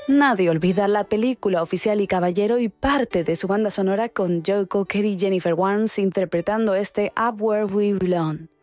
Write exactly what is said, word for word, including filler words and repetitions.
Nadie olvida la película Oficial y Caballero y parte de su banda sonora con Joe Cocker y Jennifer Warnes interpretando este Up Where We Belong.